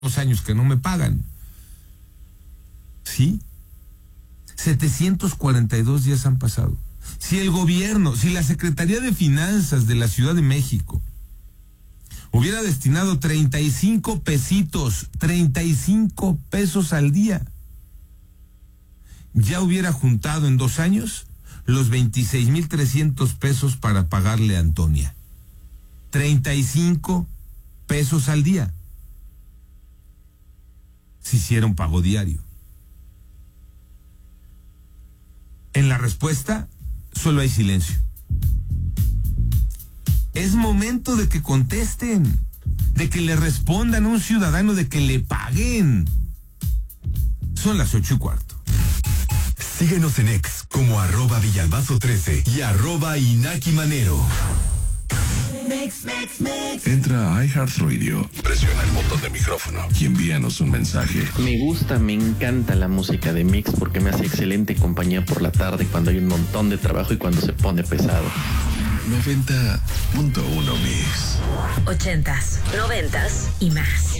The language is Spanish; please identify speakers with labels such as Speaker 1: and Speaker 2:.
Speaker 1: años que no me pagan. ¿Sí? 742 días han pasado. Si el gobierno, si la Secretaría de Finanzas de la Ciudad de México hubiera destinado 35 pesitos, 35 pesos al día, ya hubiera juntado en 2 años los 26,300 pesos para pagarle a Antonia. 35 pesos al día. Si hiciera un pago diario. En la respuesta, solo hay silencio. Es momento de que contesten, de que le respondan a un ciudadano, de que le paguen. Son las 8:15.
Speaker 2: Síguenos en X como @Villalbazo13 y @InakiManero. Entra a iHeartRadio, presiona el botón de micrófono y envíanos un mensaje.
Speaker 3: Me gusta, me encanta la música de Mix porque me hace excelente compañía por la tarde cuando hay un montón de trabajo y cuando se pone pesado.
Speaker 2: 90.1 Mix.
Speaker 4: 80s, 90s y más.